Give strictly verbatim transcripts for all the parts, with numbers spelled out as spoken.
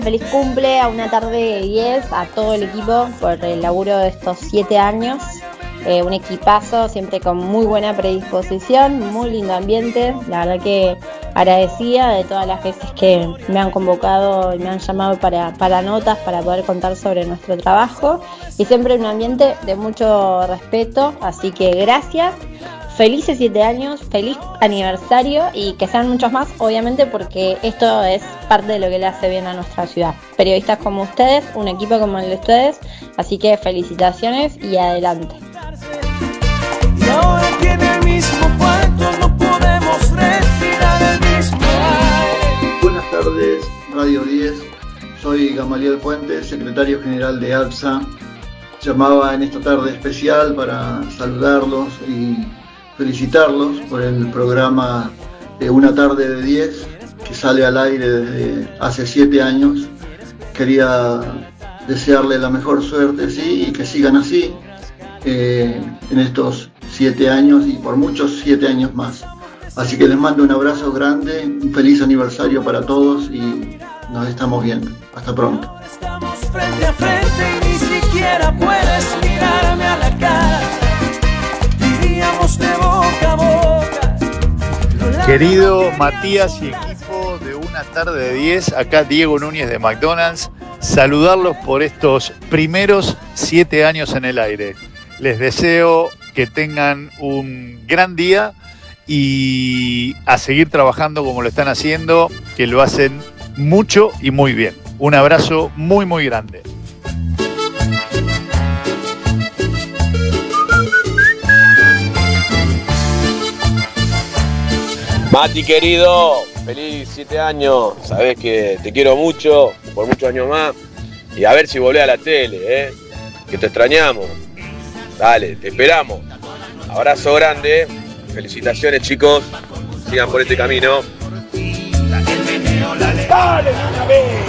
Feliz cumple a Una Tarde de diez, a todo el equipo por el laburo de estos siete años. Eh, un equipazo, siempre con muy buena predisposición, muy lindo ambiente. La verdad que agradecida de todas las veces que me han convocado y me han llamado para, para notas, para poder contar sobre nuestro trabajo. Y siempre un ambiente de mucho respeto, así que gracias. Felices siete años, feliz aniversario y que sean muchos más, obviamente, porque esto es parte de lo que le hace bien a nuestra ciudad. Periodistas como ustedes, un equipo como el de ustedes, así que felicitaciones y adelante. Y ahora tiene el mismo cuento, no podemos respirar el mismo aire. Buenas tardes, Radio diez. Soy Gamaliel Puente, secretario general de A L S A. Llamaba en esta tarde especial para saludarlos y felicitarlos por el programa de Una Tarde de diez, que sale al aire desde hace siete años. Quería desearle la mejor suerte, sí, y que sigan así eh, en estos siete años y por muchos siete años más. Así que les mando un abrazo grande, un feliz aniversario para todos y nos estamos viendo. Hasta pronto. Estamos frente a frente y ni siquiera puedes mirarme a la cara. Diríamos de boca a boca. Querido Matías y equipo de Una Tarde de diez, acá Diego Núñez de McDonald's, saludarlos por estos primeros siete años en el aire. Les deseo que tengan un gran día y a seguir trabajando como lo están haciendo, que lo hacen mucho y muy bien. Un abrazo muy muy grande. Mati querido, feliz siete años, sabés que te quiero mucho, por muchos años más, y a ver si volvés a la tele, ¿eh? Que te extrañamos. Dale, te esperamos. Abrazo grande, felicitaciones chicos, sigan por este camino. Dale una vez.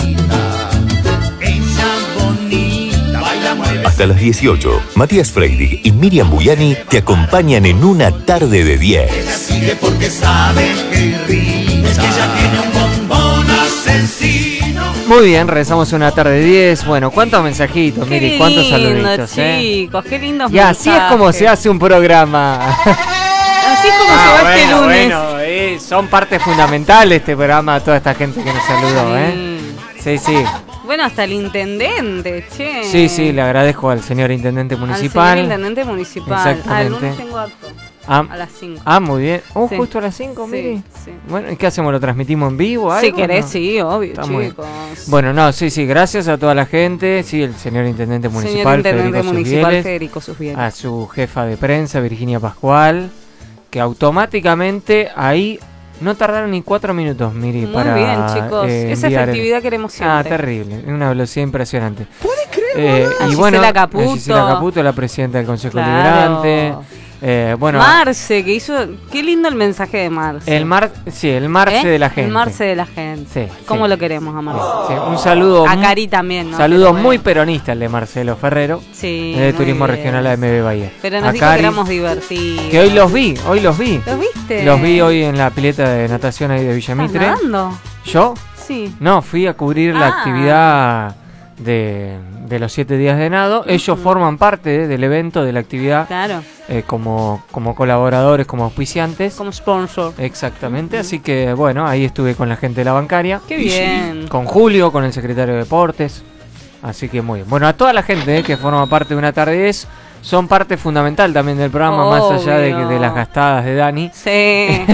Hasta las dieciocho, Matías Freidig y Miriam Buyani te acompañan en Una Tarde de diez. Ella sigue porque sabe que ríe, es que ella tiene un bombón asesino. Muy bien, regresamos a Una Tarde de diez. Bueno, ¿cuántos mensajitos, Miri? ¿Cuántos saluditos, chicos, eh? Chicos, qué lindos y mensajes. así es como se hace un programa. Así es como ah, se va bueno, este lunes. Bueno, eh, son parte fundamental de este programa, toda esta gente que nos saludó, ¿eh? Sí, sí. Bueno, hasta el intendente, che. Sí, sí, le agradezco al señor intendente municipal. Al señor intendente municipal. Exactamente. Ah, el lunes tengo acto. Ah, a las cinco. Ah, muy bien. Oh, sí. Justo a las cinco, sí, Miri. Sí. Bueno, ¿y qué hacemos? ¿Lo transmitimos en vivo? ¿Algo, si querés, no? sí, obvio, Está chicos. Bueno, no, sí, sí, gracias a toda la gente. Sí, el señor intendente municipal, señor intendente Federico municipal Susbieles, Federico Susbieles. a su jefa de prensa, Virginia Pascual, que automáticamente ahí no tardaron ni cuatro minutos, Miri, Muy para bien, chicos. eh, Esa enviar efectividad el... queremos siempre. Ah, terrible, una velocidad impresionante. ¿Puede creer? Eh, A y Gisela bueno, Caputo. a Gisela Caputo, la presidenta del Consejo Claro. Liberante. Eh, bueno, Marce, que hizo... Qué lindo el mensaje de Marce. el mar, sí, el Marce ¿Eh? de la gente. El Marce de la gente. Sí, ¿Cómo sí. lo queremos a Marce? Sí, un saludo. A mu- Cari también, ¿no? Saludo Pero muy bueno. peronista el de Marcelo Ferrero, Sí, de muy Turismo bien. Regional A M B Bahía. Pero A nos dijo Cari, que éramos divertidos. que hoy los vi, hoy los vi. ¿Los viste? Los vi hoy en la pileta de natación ahí de ¿Estás Villamitre. nadando? ¿Yo? Sí. No, fui a cubrir la Ah. actividad de, de los siete días de nado. Ellos forman parte de- del evento, de la actividad, Claro, eh, como, como colaboradores, como auspiciantes. como sponsor. Exactamente, así que bueno, ahí estuve con la gente de la bancaria. Qué bien. Con Julio, con el secretario de Deportes. Así que muy bien. Bueno, a toda la gente eh, que forma parte de Una Tarde diez, son parte fundamental también del programa, más allá de, Obvio. de las gastadas de Dani. Sí,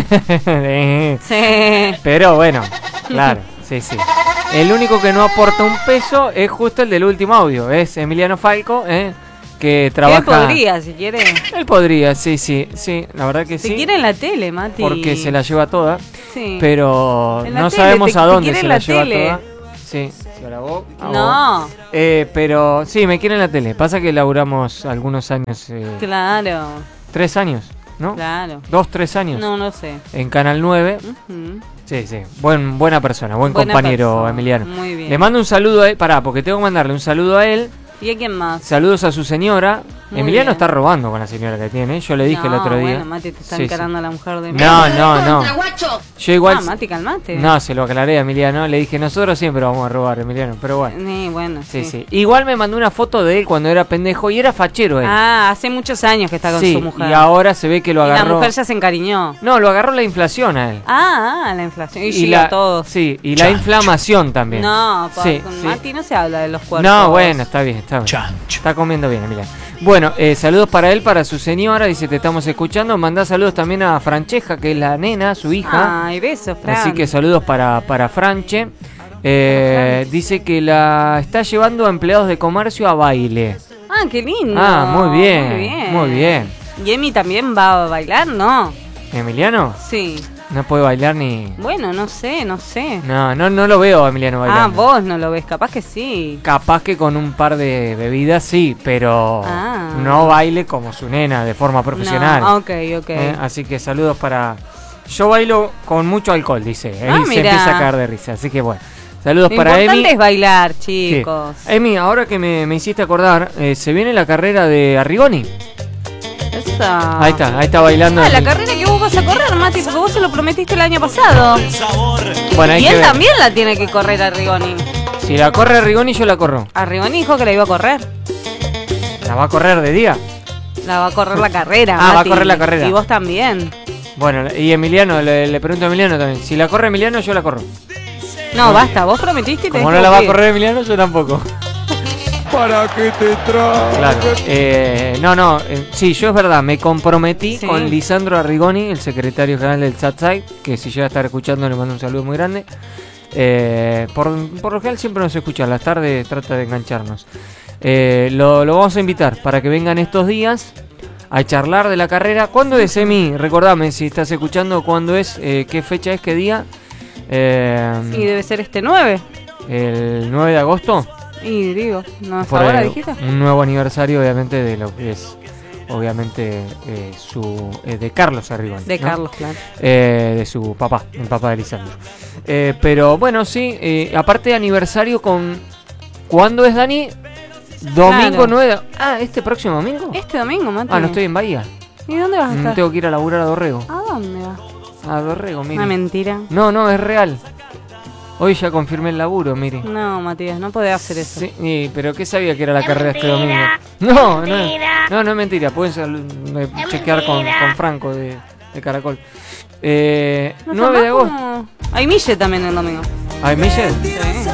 Eh, sí. Pero bueno, claro, sí, sí. El único que no aporta un peso es justo el del último audio, es Emiliano Falco, eh, que trabaja... Él podría, si quiere. Él podría, sí, sí, sí, la verdad que Si sí. quiere en la tele, Mati. Porque se la lleva toda, Sí. pero En la no tele, sabemos te- a te dónde quiere se en la, la lleva tele. toda. Sí, ¿y ahora vos? A vos. No, Eh, pero sí, me quiere en la tele. Pasa que laburamos algunos años, eh, claro, tres años, ¿no? claro. Dos, tres años. No, no sé. En Canal nueve. Ujú. Sí, sí. Buen, buena persona, buen Buena compañero, persona, Emiliano. muy bien. Le mando un saludo a él. Pará, porque tengo que mandarle un saludo a él. ¿Y a quién más? Saludos a su señora, Muy Emiliano bien. está robando con la señora que tiene. Yo le dije el No, otro día. Bueno, Mati, te está Sí, encarando sí. a la mujer de No, no, no. Yo igual. Ah, Mati, calmate. No, se lo aclaré a Emiliano. Le dije, nosotros siempre vamos a robar, Emiliano. Pero bueno. Sí, bueno, Sí, sí. sí. Igual me mandó una foto de él cuando era pendejo y era fachero él. Ah, hace muchos años que está con sí, su mujer. y ahora se ve que lo Y agarró. la mujer ya se encariñó. No, lo agarró la inflación a él. Ah, ah, la inflación. Y, Y sí, la, a todos. Sí, y la inflamación también. No, pa- Sí, con sí. Mati no se habla de los cuerpos. No, bueno, está bien, está bien. Está comiendo bien, Emiliano. Bueno, eh, saludos para él, para su señora. Dice, te estamos escuchando. Mandá saludos también a Francesca, que es la nena, su hija. Ay, besos, Fran. Así que saludos para, para Franche. Eh, dice que la está llevando a empleados de comercio a baile. Ah, qué lindo. Ah, muy bien, Muy bien. muy bien. ¿Y Emi también va a bailar? No. ¿Emiliano? Sí. No puede bailar ni... Bueno, no sé, no sé. No, no, no lo veo a Emiliano Ah, bailando. vos no lo ves, capaz que sí. Capaz que con un par de bebidas sí, pero Ah. no baile como su nena de forma profesional. No, ok, ok. Eh, así que saludos para... Yo bailo con mucho alcohol, dice. Ah, Él se mira. empieza a caer de risa. Así que bueno. Saludos Lo para importante Emi. es bailar, Sí. chicos. Emi, ahora que me, me hiciste acordar, eh, se viene la carrera de Arrigoni. Esa. Ahí está, ahí está bailando. Ah, la el- carrera que vos vas a correr, Mati, porque vos se lo prometiste el año pasado. Bueno, hay Y que él ver. también la tiene que correr a Rigoni. Si la corre Arrigoni, yo la corro. A Rigoni dijo que la iba a correr. ¿La va a correr de día? La va a correr la carrera. Ah, va a Mati. correr la carrera. Y vos también. Bueno, y Emiliano, le, le pregunto a Emiliano también. Si la corre Emiliano, yo la corro. No, basta, vos prometiste y te Como no dejé la va a cumplir. correr Emiliano, yo tampoco. ¿Para qué te traes? Claro. Eh, no, no, eh, sí, yo es verdad, me comprometí Sí. con Lisandro Arrigoni, el secretario general del SATSAI, que si llega a estar escuchando le mando un saludo muy grande. Eh, por, por lo general siempre nos escucha, a las tardes trata de engancharnos. Eh, lo, lo vamos a invitar para que vengan estos días a charlar de la carrera. ¿Cuándo es, Emi? Recordame si estás escuchando, ¿cuándo es? Eh, ¿Qué fecha es? ¿Qué día? Eh, Y debe ser este nueve. el nueve de agosto. Y digo, ¿no Por ahora el- dijiste? un nuevo aniversario, obviamente, de lo que es, obviamente, eh, su eh, de Carlos Arrigoni. De ¿no? Carlos, claro. Eh, de su papá, el papá de Lisandro. Eh, pero bueno, sí, eh, aparte de aniversario con... ¿Cuándo es, Dani? Domingo Claro. nueve de- Ah, ¿este próximo domingo? Este domingo, Mati. Ah, no estoy en Bahía. ¿Y dónde vas a Mm, estar? Tengo que ir a laburar a Dorrego. ¿A dónde vas? A Dorrego, mire. Una mentira. No, no, es real. Hoy ya confirmé el laburo, mire. No, Matías, no podés hacer eso. Sí, y- pero ¿qué sabía que era la carrera este domingo? No, no, no, no es mentira. Pueden sal- eh, chequear con, con Franco de, de Caracol. Eh, ¿No nueve de formás agosto. como- Hay Mille también el domingo. ¿Ay, Michelle? Sí.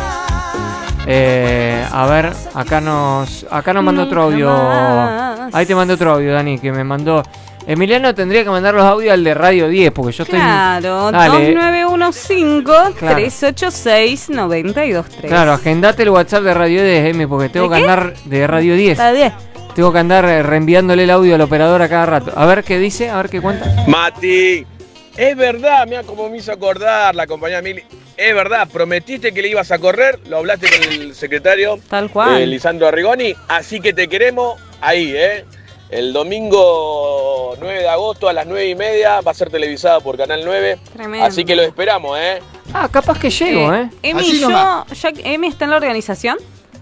Eh, a ver, acá nos acá nos mandó otro audio. Nunca más. Ahí te mandó otro audio, Dani, que me mandó. Emiliano tendría que mandar los audios al de Radio diez, porque yo estoy. Claro, Dale. dos nueve uno cinco, Claro. tres ocho seis, nueve dos tres. Claro, agendate el WhatsApp de Radio diez, Emi, porque tengo ¿De que qué? andar de Radio diez. Está bien. Tengo que andar eh, reenviándole el audio al operador a cada rato. A ver qué dice, a ver qué cuenta. Mati, es verdad, mira cómo me hizo acordar la compañía Mili. Es verdad, prometiste que le ibas a correr, lo hablaste con el secretario, Tal cual. eh, Lisandro Arrigoni, así que te queremos ahí, ¿eh? El domingo nueve de agosto a las nueve y media va a ser televisada por Canal nueve, Tremendo. así que lo esperamos, ¿eh? Ah, capaz que llego, ¿eh? Emi, Así yo, nomás. ya, Emi está en la organización.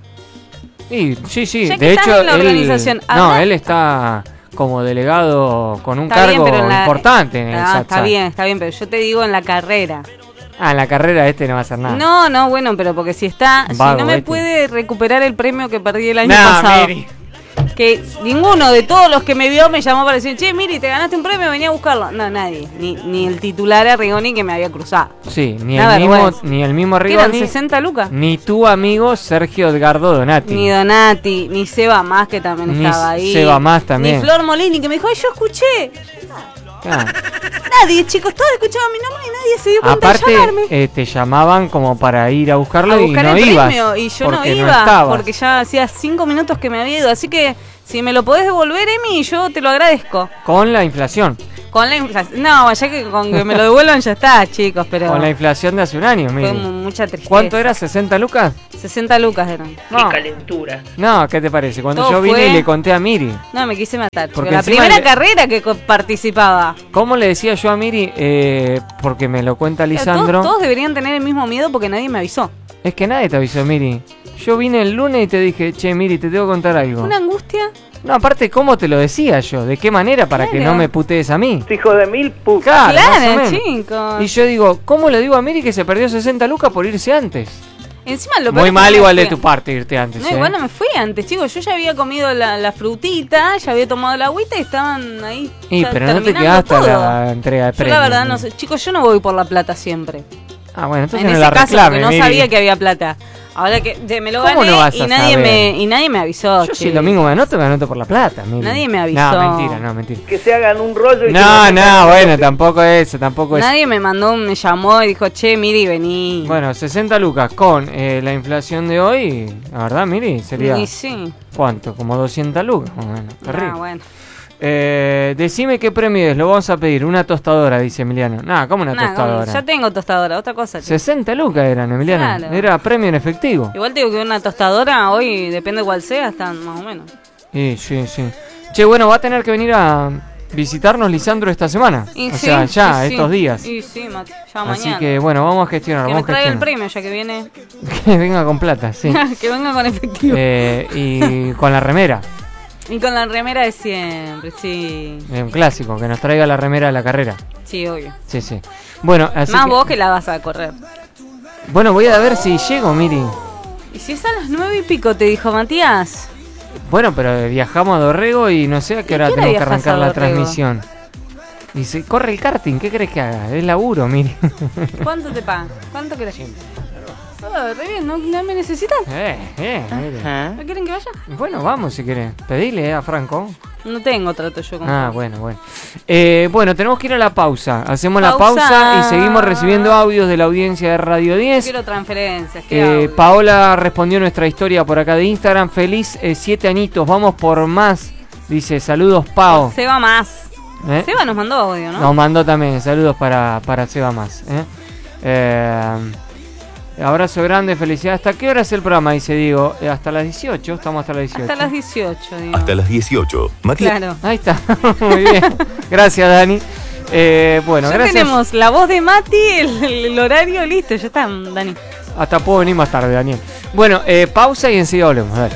Sí, sí, sí. Ya que De estás hecho, en la él, organización, no, habla- él está como delegado con un Está bien, cargo pero en la- importante en el Ah, está SATSAI. bien, está bien, pero yo te digo en la carrera. Ah, en la carrera este no va a hacer nada. No, no, bueno, pero porque si está, Vago, si no me este. puede recuperar el premio que perdí el año Nah, pasado. Miri. Que ninguno de todos los que me vio me llamó para decir, che, Miri, te ganaste un premio, venía a buscarlo. No, nadie. Ni, ni el titular Arrigoni que me había cruzado. Sí, ni Una el, mismo, vergüenza. ni el mismo ¿Qué eran, Arrigoni, sesenta lucas? ni tu amigo Sergio Edgardo Donati. Ni Donati, ni Seba Más, que también Ni estaba ahí. Seba Más también. Ni Flor Molini, que me dijo, ay, yo escuché. Ah, Nadie, chicos, todos escuchaban mi nombre y nadie se dio cuenta aparte, de llamarme. eh, te llamaban como para ir a buscarlo A y buscar no el ibas. premio, y yo no porque iba, estabas. porque ya hacía cinco minutos que me había ido. Así que si me lo podés devolver, Emi, yo te lo agradezco. Con la inflación. Con la inflación. No, ya que con que me lo devuelvan ya está, chicos, pero Con la inflación de hace un año, fue Miri. mu- mucha tristeza. ¿Cuánto era? ¿sesenta lucas? sesenta lucas eran. No. No, ¿qué te parece? Cuando Todo yo vine fue- y le conté a Miri. No, me quise matar. Porque Porque la encima primera le- carrera que co- participaba. ¿Cómo le decía yo a Miri? Eh, porque me lo cuenta Todos, Lisandro. todos deberían tener el mismo miedo porque nadie me avisó. Es que nadie te avisó, Miri. Yo vine el lunes y te dije, che, Miri, te tengo que contar algo. ¿Una angustia? No, aparte, ¿cómo te lo decía yo? ¿De qué manera? Para Claro. que no me putees a mí. Hijo de mil putas. Claro, más o Claro, menos. chicos. Y yo digo, ¿cómo le digo a Miri que se perdió sesenta lucas por irse antes? Encima lo peor Muy es que mal no igual me de fui- tu parte irte antes. No, ¿eh? igual no me fui antes, chicos. Yo ya había comido la, la frutita, ya había tomado la agüita y estaban ahí. Y ya pero no te terminando quedaste a todo. la entrega de Yo premios. la verdad no ¿no? sé. Chicos, yo no voy por la plata siempre. Ah, bueno, entonces En no ese la caso, reclame, porque no Miri. sabía que había plata. Ahora que ya me lo ¿Cómo gané no vas y, a nadie saber? me, y nadie me avisó. Yo che. si el domingo me anoto, me anoto por la plata, Miri. Nadie me avisó. No, mentira, no, mentira. Que se hagan un rollo y No, se lo no, metan bueno, en el- tampoco eso, tampoco eso. Nadie me mandó, me llamó y dijo, che, Miri, vení. Bueno, sesenta lucas con eh, la inflación de hoy, la verdad, Miri, sería... Y sí. ¿Cuánto? Como doscientas lucas, más o menos. Terrible. Ah, bueno. Eh, decime qué premio es, lo vamos a pedir. Una tostadora, dice Emiliano. Nah, ¿cómo una Nah, tostadora? ya tengo tostadora, otra cosa. che. sesenta lucas eran, Emiliano. Claro. Era premio en efectivo. Igual te digo que una tostadora hoy, depende cuál sea, están más o menos. Sí, sí, sí. Che, bueno, va a tener que venir a visitarnos Lisandro esta semana. Y o sí, sea, ya, sí, sí. estos días. Y sí, Mati, ya Así mañana. que bueno, vamos a gestionar. que me vamos a traiga el gestionar. premio ya que viene. Que venga con plata, sí. que venga con efectivo. Eh, y con la remera. Y con la remera de siempre, sí. Eh, un clásico, que nos traiga la remera de la carrera. Sí, obvio. Sí, sí. Bueno, así Más que- vos que la vas a correr. Bueno, voy a ver si llego, Miri. ¿Y si es a las nueve y pico, te dijo Matías? Bueno, pero viajamos a Dorrego y no sé a qué hora qué hora tenemos que viajas arrancar a la Dorrego? transmisión. Y se corre el karting, ¿qué crees que haga? Es laburo, Miri. ¿Cuánto te pagan? ¿Cuánto querés? Oh, re bien, ¿no, no me necesitan? eh, eh, Miri. ¿No quieren que vaya? Bueno, vamos si querés. Pedile eh, a Franco. No tengo trato yo con Ah, vos. bueno, bueno. Eh, bueno, tenemos que ir a la pausa. Hacemos la Pausa. pausa y seguimos recibiendo audios de la audiencia de Radio diez. Quiero transferencias. ¿Qué Eh, audio? Paola respondió nuestra historia por acá de Instagram. Feliz eh, siete añitos, vamos por más. Dice, saludos, Pao. Seba más. ¿Eh? Seba nos mandó audio, ¿no? Nos mandó también, saludos para, para Seba más. ¿eh? Eh, abrazo grande, felicidades. ¿Hasta qué hora es el programa? Dice Diego. Eh, hasta las dieciocho, estamos hasta las dieciocho. Hasta las dieciocho, digo. Hasta las dieciocho. Matías. Claro. Ahí está, muy bien. Gracias, Dani. Eh, bueno, ya gracias. tenemos la voz de Mati, el, el horario listo, ya está, Dani. Hasta puedo venir más tarde, Daniel. Bueno, eh, pausa y enseguida volvemos. Dale.